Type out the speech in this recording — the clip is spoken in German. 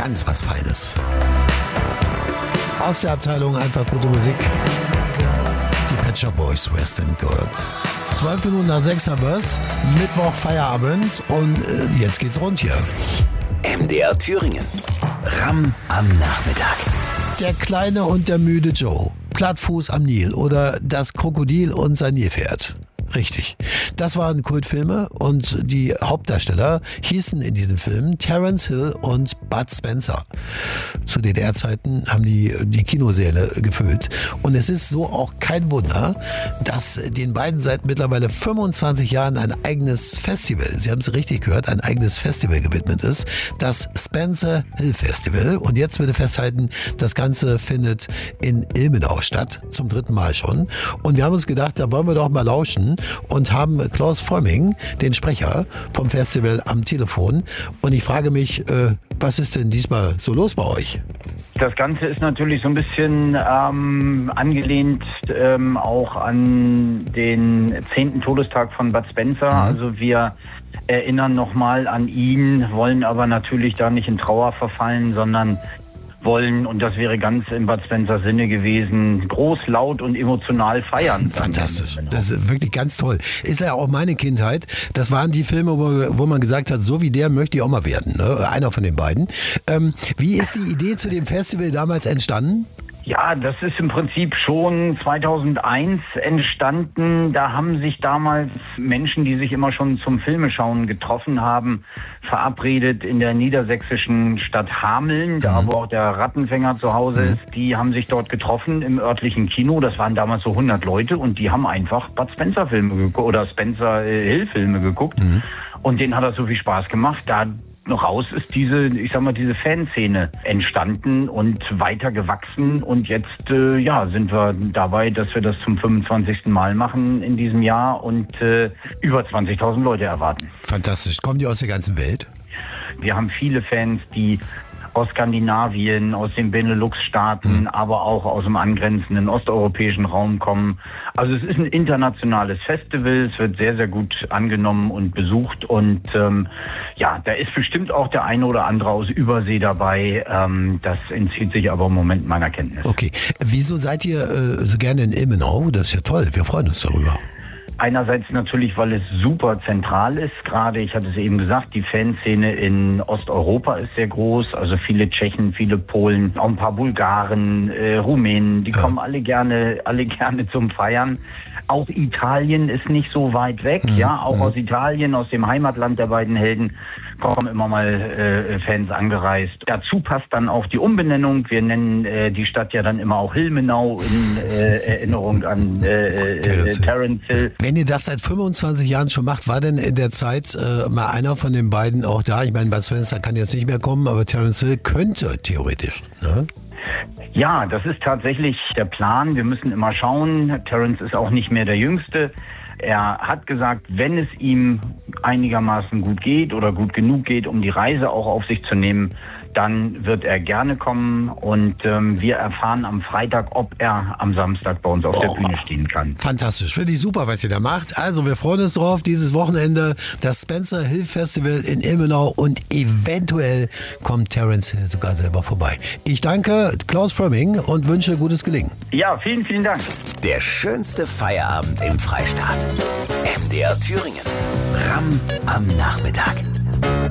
ganz was Feines. Aus der Abteilung einfach gute Musik. Die Pet Shop Boys, Western Girls. 12 Minuten nach 6 haben wir's. Mittwoch Feierabend und jetzt geht's rund hier. MDR Thüringen. Ram am Nachmittag. Der kleine und der müde Joe. Plattfuß am Nil oder das Krokodil und sein Nilpferd. Richtig. Das waren Kultfilme und die Hauptdarsteller hießen in diesen Filmen Terence Hill und Bud Spencer. Zu DDR-Zeiten haben die Kinosäle gefüllt. Und es ist so auch kein Wunder, dass den beiden seit mittlerweile 25 Jahren ein eigenes Festival, Sie haben es richtig gehört, ein eigenes Festival gewidmet ist. Das Spencer Hill Festival. Und jetzt bitte festhalten, das Ganze findet in Ilmenau statt. Zum 3. Mal schon. Und wir haben uns gedacht, da wollen wir doch mal lauschen. Und haben Klaus Frömming, den Sprecher vom Festival, am Telefon. Und ich frage mich, was ist denn diesmal so los bei euch? Das Ganze ist natürlich so ein bisschen angelehnt auch an den 10. Todestag von Bud Spencer. Also wir erinnern nochmal an ihn, wollen aber natürlich da nicht in Trauer verfallen, sondern wollen, und das wäre ganz im Bud Spencer Sinne gewesen, groß, laut und emotional feiern. Fantastisch. Das ist wirklich ganz toll. Ist ja auch meine Kindheit. Das waren die Filme, wo man gesagt hat, so wie der möchte ich auch mal werden. Ne? Einer von den beiden. Wie ist die Idee zu dem Festival damals entstanden? Ja, das ist im Prinzip schon 2001 entstanden. Da haben sich damals Menschen, die sich immer schon zum Filmeschauen getroffen haben, verabredet in der niedersächsischen Stadt Hameln, da wo auch der Rattenfänger zu Hause ist. Die haben sich dort getroffen im örtlichen Kino. Das waren damals so 100 Leute und die haben einfach Bud Spencer Filme geguckt oder Spencer Hill Filme geguckt. Und denen hat das so viel Spaß gemacht. Da noch raus ist diese Fanszene entstanden und weiter gewachsen und jetzt sind wir dabei, dass wir das zum 25. Mal machen in diesem Jahr und über 20.000 Leute erwarten. Fantastisch. Kommen die aus der ganzen Welt? Wir haben viele Fans, die aus Skandinavien, aus den Benelux-Staaten, aber auch aus dem angrenzenden osteuropäischen Raum kommen. Also es ist ein internationales Festival, es wird sehr, sehr gut angenommen und besucht und da ist bestimmt auch der eine oder andere aus Übersee dabei. Das entzieht sich aber im Moment meiner Kenntnis. Okay, wieso seid ihr so gerne in Ilmenau? Das ist ja toll, wir freuen uns darüber. Einerseits natürlich, weil es super zentral ist. Gerade, ich hatte es eben gesagt, die Fanszene in Osteuropa ist sehr groß. Also viele Tschechen, viele Polen, auch ein paar Bulgaren, Rumänen. Die kommen alle gerne zum Feiern. Auch Italien ist nicht so weit weg. Auch aus Italien, aus dem Heimatland der beiden Helden, kommen immer mal Fans angereist. Dazu passt dann auch die Umbenennung. Wir nennen die Stadt ja dann immer auch Ilmenau in Erinnerung an Terence Hill. Wenn ihr das seit 25 Jahren schon macht, war denn in der Zeit mal einer von den beiden auch da? Ich meine, Bud Spencer kann jetzt nicht mehr kommen, aber Terence Hill könnte theoretisch. Ne? Ja, das ist tatsächlich der Plan. Wir müssen immer schauen. Terence ist auch nicht mehr der Jüngste. Er hat gesagt, wenn es ihm einigermaßen gut geht oder gut genug geht, um die Reise auch auf sich zu nehmen, dann wird er gerne kommen und wir erfahren am Freitag, ob er am Samstag bei uns auf der Bühne stehen kann. Fantastisch, finde ich super, was ihr da macht. Also wir freuen uns drauf, dieses Wochenende das Spencer Hill Festival in Ilmenau und eventuell kommt Terence Hill sogar selber vorbei. Ich danke Klaus Frömming und wünsche gutes Gelingen. Ja, vielen, vielen Dank. Der schönste Feierabend im Freistaat. MDR Thüringen. Ram am Nachmittag.